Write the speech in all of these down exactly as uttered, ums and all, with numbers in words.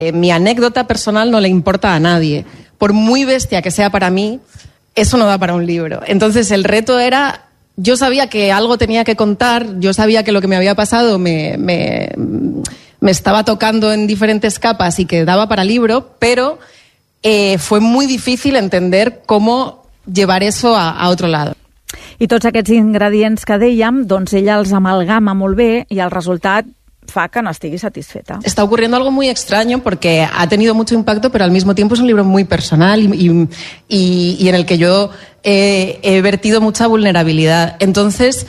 Eh, mi anécdota personal no le importa a nadie. Por muy bestia que sea para mí, eso no da para un libro. Entonces el reto era, yo sabía que algo tenía que contar, yo sabía que lo que me había pasado me, me, me estaba tocando en diferentes capas y que daba para libro, pero eh, fue muy difícil entender cómo llevar eso a, a otro lado. I tots aquests ingredients que dèiem, doncs ella els amalgama molt bé i el resultat fa que no estigui satisfeta. Está ocurriendo algo muy extraño porque ha tenido mucho impacto, pero al mismo tiempo es un libro muy personal y, y, y, y en el que yo eh, he vertido mucha vulnerabilidad. Entonces,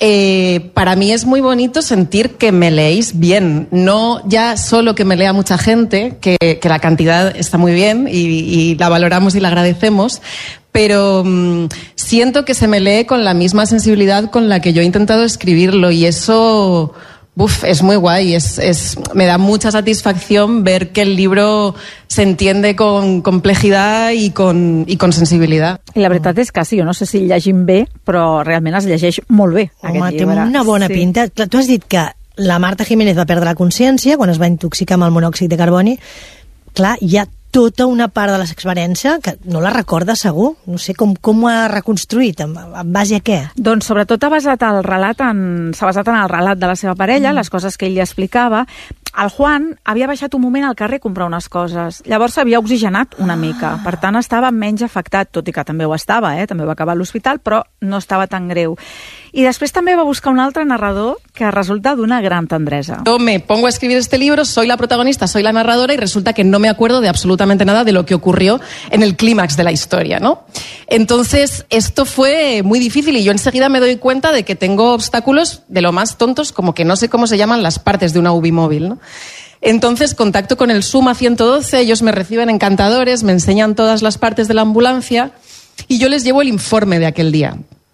eh, para mí es muy bonito sentir que me leéis bien, no ya solo que me lea mucha gente, que, que la cantidad está muy bien y, y la valoramos y la agradecemos, pero mmm, siento que se me lee con la misma sensibilidad con la que yo he intentado escribirlo y eso... Uf, es muy guay, es, es, me da mucha satisfacción ver que el libro se entiende con complejidad y con, y con sensibilidad. I la veritat és que sí, jo no sé si llegim bé, però realment es llegeix molt bé, Home, aquest llibre. té una bona sí. pinta. Tu has dit que la Marta Jiménez va perdre la consciència quan es va intoxicar amb el monòxid de carboni. Clar, hi ha tota una part de la seva experiència que no la recorda segur. No sé com, com ho ha reconstruït, en, en base a què? Doncs sobretot ha basat el relat en, s'ha basat en el relat de la seva parella, mm. les coses que ell li explicava. El Juan havia baixat un moment al carrer a comprar unes coses. Llavors s'havia oxigenat una ah. mica. Per tant, estava menys afectat, tot i que també ho estava, eh? també va acabar a l'hospital, però no estava tan greu. I després també va buscar un altre narrador que resulta d'una gran tendresa. Yo me pongo a escribir este libro, soy la protagonista, soy la narradora y resulta que no me acuerdo de absolutamente nada de lo que ocurrió en el clímax de la historia, ¿no? Entonces, esto fue muy difícil y yo enseguida me doy cuenta de que tengo obstáculos de lo más tontos, como que no sé cómo se llaman las partes de una U B I móvil, ¿no? Entonces contacto con el Suma ciento doce, ellos me reciben encantadores, me enseñan todas las partes de la ambulancia y yo les llevo el informe de aquel día.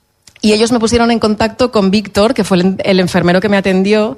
Y ellos me pusieron en contacto con Víctor, que fue el, el enfermero que me atendió,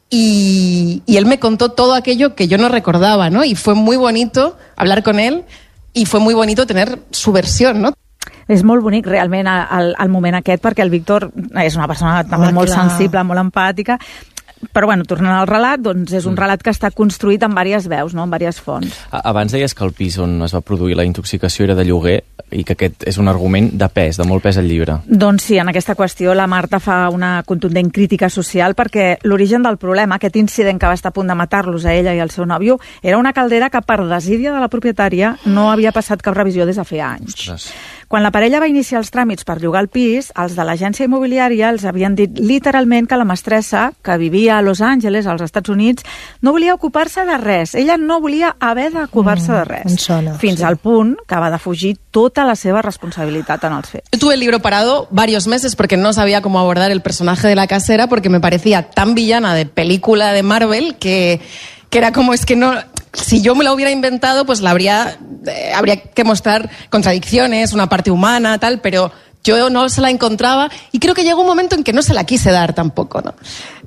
y, y él me contó todo aquello que yo no recordaba, ¿no? Y fue muy bonito hablar con él y fue muy bonito tener su versión, ¿no? És molt bonic realment el, el moment aquest, perquè el Víctor és una persona també ah, molt clar. sensible, molt empàtica. Però, bueno, tornant al relat, doncs és un relat que està construït en diverses veus, no? En diverses fonts. Abans deies que el pis on es va produir la intoxicació era de lloguer i que aquest és un argument de pes, de molt pes al llibre. Doncs sí, en aquesta qüestió la Marta fa una contundent crítica social perquè l'origen del problema, aquest incident que va estar a punt de matar-los a ella i al seu nòvio, era una caldera que per desídia de la propietària no havia passat cap revisió des de feia anys. Ostres. Quan la parella va iniciar els tràmits per llogar el pis, els de l'agència immobiliària els havien dit literalment que la mestressa, que vivia a Los Angeles, als Estats Units, no volia ocupar-se de res. Ella no volia haver d'ocupar-se de res. Mm, sona, fins sí. al punt que va defugir tota la seva responsabilitat en els fets. Yo tuve el libro parado varios meses porque no sabía cómo abordar el personaje de la casera porque me parecía tan villana de película de Marvel que, que era como, es que no... Si yo me la hubiera inventado, pues la habría, eh, habría que mostrar contradicciones, una parte humana, tal, pero yo no se la encontraba y creo que llegó un momento en que no se la quise dar tampoco, ¿no?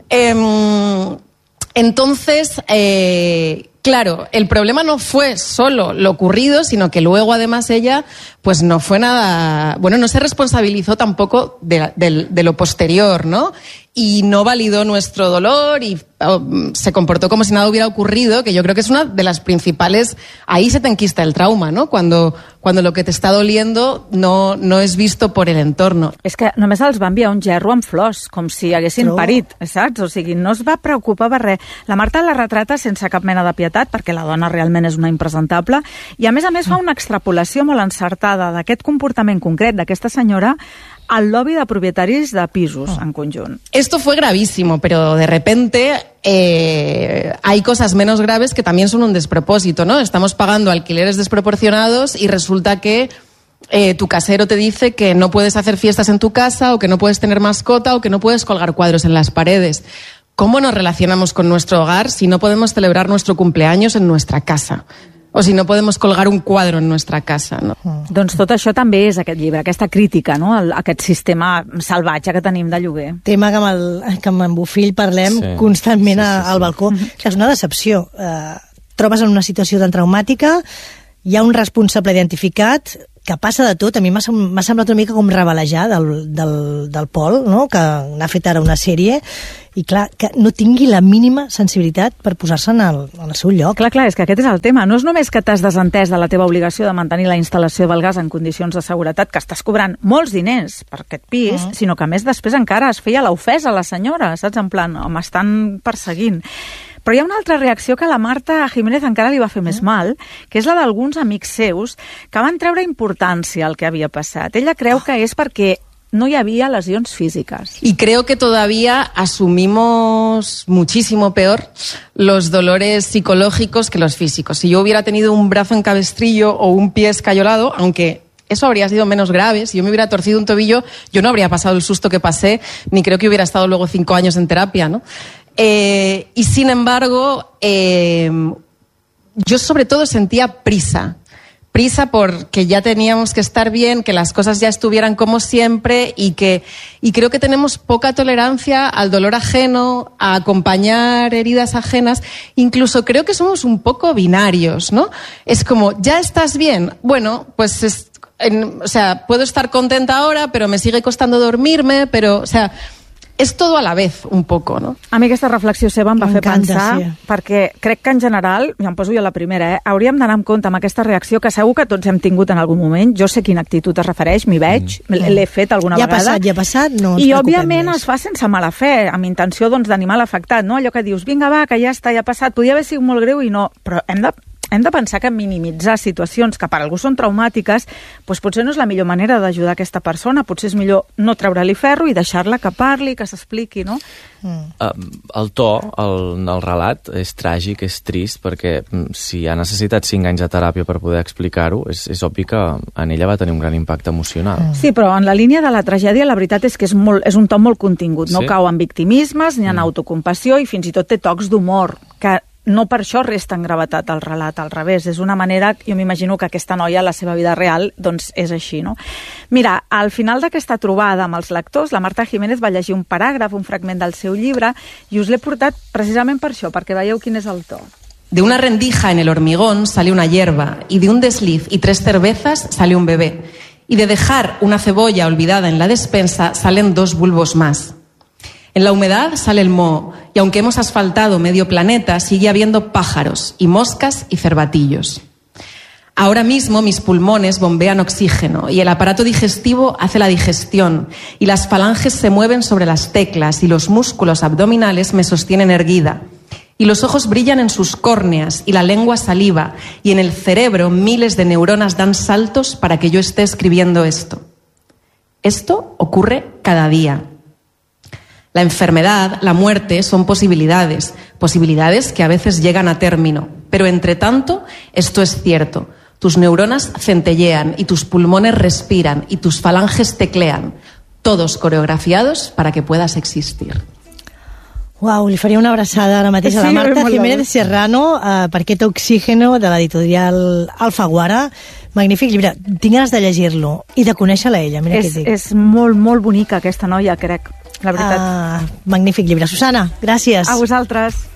Eh, entonces, eh, claro, el problema no fue solo lo ocurrido, sino que luego además ella, pues no fue nada, bueno, no se responsabilizó tampoco de, de, de lo posterior, ¿no? Y no validó nuestro dolor y oh, se comportó como si nada hubiera ocurrido, que yo creo que es una de las principales... Ahí se te enquista el trauma, ¿no? Cuando, cuando lo que te está doliendo no, no es visto por el entorno. És que només els va enviar un gerro amb flors, com si haguessin No. parit, saps? O sigui, no es va preocupar per res. La Marta la retrata sense cap mena de pietat, perquè la dona realment és una impresentable, i a més a més fa una extrapolació molt encertada d'aquest comportament concret d'aquesta senyora al lobby de propietaris de pisos en conjunt. Esto fue gravísimo, pero de repente eh, hay cosas menos graves que también son un despropósito, ¿no? Estamos pagando alquileres desproporcionados y resulta que eh, tu casero te dice que no puedes hacer fiestas en tu casa o que no puedes tener mascota o que no puedes colgar cuadros en las paredes. ¿Cómo nos relacionamos con nuestro hogar si no podemos celebrar nuestro cumpleaños en nuestra casa? O si no podemos colgar un quadre en nuestra casa, no? Mm. Doncs tot això també és aquest llibre, aquesta crítica, no? El, aquest sistema salvatge que tenim de lloguer. Tema que amb, el, que amb en Bofill parlem Sí. constantment Sí, sí, sí. al balcó. Que és una decepció. Eh, trobes en una situació tan traumàtica, hi ha un responsable identificat, que passa de tot. A mi m'ha m'ha semblat una mica com revelejar del, del, del Pol, no? Que n'ha fet ara una sèrie, i clar, que no tingui la mínima sensibilitat per posar-se en, el, en el seu lloc. Clar, clar, és que aquest és el tema. No és només que t'has desentès de la teva obligació de mantenir la instal·lació del gas en condicions de seguretat, que estàs cobrant molts diners per aquest pis, uh -huh. sinó que a més després encara es feia l'ofesa a la senyora, saps? En plan, m'estan perseguint. Però hi ha una altra reacció que a la Marta Jiménez encara li va fer més mal, que és la d'alguns amics seus que van treure importància al que havia passat. Ella creu que és perquè no hi havia lesiones físicas. Y creo que todavía asumimos muchísimo peor los dolores psicológicos que los físicos. Si yo hubiera tenido un brazo en cabestrillo o un pie escayolado, aunque eso habría sido menos grave, si yo me hubiera torcido un tobillo, yo no habría pasado el susto que pasé, ni creo que hubiera estado luego cinco años en terapia, ¿no? Eh, y sin embargo, eh, yo sobre todo sentía prisa. Prisa porque ya teníamos que estar bien, que las cosas ya estuvieran como siempre, y que y creo que tenemos poca tolerancia al dolor ajeno, a acompañar heridas ajenas. Incluso creo que somos un poco binarios, ¿no? Es como, ¿ya estás bien? Bueno, pues es, en, o sea, puedo estar contenta ahora, pero me sigue costando dormirme, pero, o sea, és tot a la vez, un poco, no? A mi aquesta reflexió seva em va fer pensar, sí. perquè crec que en general, ja em poso jo la primera, eh, hauríem d'anar en compte amb aquesta reacció que segur que tots hem tingut en algun moment. Jo sé a quina actitud es refereix, m'hi veig, mm. l'he fet alguna ja vegada. Ja ha passat, ja ha passat, no ens I, preocupem òbviament, més. es fa sense mala fe, amb intenció doncs, d'animar l'afectat, no? Allò que dius, vinga, va, que ja està, ja ha passat, podia haver sigut molt greu i no, però hem de hem de pensar que minimitzar situacions que per algú són traumàtiques doncs potser no és la millor manera d'ajudar aquesta persona. Potser és millor no treure-li ferro i deixar-la que parli, que s'expliqui, no? Mm. Uh, el to, el, el relat, és tràgic, és trist, perquè si ha necessitat cinc anys de teràpia per poder explicar-ho, és, és obvi que en ella va tenir un gran impacte emocional. Mm. Sí, però en la línia de la tragèdia la veritat és que és, molt, és un to molt contingut. No sí? cau en victimismes, ni en mm. autocompassió, i fins i tot té tocs d'humor, que no per això resta en gravetat el relat, al revés. És una manera, jo m'imagino que aquesta noia, la seva vida real, doncs és així, no? Mira, al final d'aquesta trobada amb els lectors, la Marta Jiménez va llegir un paràgraf, un fragment del seu llibre, i us l'he portat precisament per això, perquè veieu quin és el to. De una rendija en el hormigón sale una hierba, y de un desliz y tres cervezas sale un bebé, y de dejar una cebolla olvidada en la despensa salen dos bulbos más. En la humedad sale el moho, y aunque hemos asfaltado medio planeta, sigue habiendo pájaros y moscas y cervatillos. Ahora mismo mis pulmones bombean oxígeno y el aparato digestivo hace la digestión y las falanges se mueven sobre las teclas y los músculos abdominales me sostienen erguida. Y los ojos brillan en sus córneas y la lengua saliva y en el cerebro miles de neuronas dan saltos para que yo esté escribiendo esto. Esto ocurre cada día. La enfermedad, la muerte son posibilidades, posibilidades que a veces llegan a término. Pero entre tanto, esto es cierto. Tus neuronas centellean y tus pulmones respiran y tus falanges teclean, todos coreografiados para que puedas existir. Uau, li faria una abraçada ara mateix a la Sí, Marta molt Jiménez Serrano uh, per aquest Oxígeno de l'editorial Alfaguara. Magnífic llibre. Tinc ganes de llegir-lo i de conèixer-la ella. Mira És, què dic. és molt, molt bonica aquesta noia, crec. La veritat. Uh, magnífic llibre. Susana, gràcies. A vosaltres.